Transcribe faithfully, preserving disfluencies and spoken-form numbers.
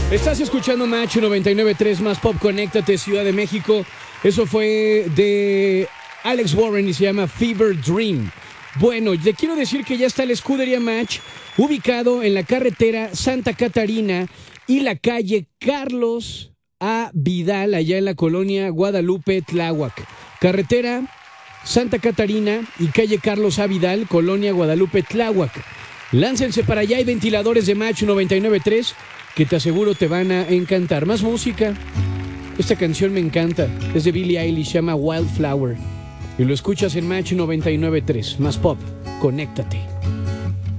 Estás escuchando Match noventa y nueve punto tres más Pop, conéctate, Ciudad de México. Eso fue de Alex Warren y se llama Fever Dream. Bueno, te quiero decir que ya está la escudería Match ubicado en la carretera Santa Catarina y la calle Carlos A. Vidal, allá en la colonia Guadalupe, Tláhuac. Carretera Santa Catarina y calle Carlos A. Vidal, colonia Guadalupe, Tláhuac. Láncense para allá, hay ventiladores de Match noventa y nueve punto tres que te aseguro te van a encantar. Más música. Esta canción me encanta. Es de Billie Eilish, se llama Wildflower. Y lo escuchas en Match noventa y nueve punto tres. Más Pop, conéctate.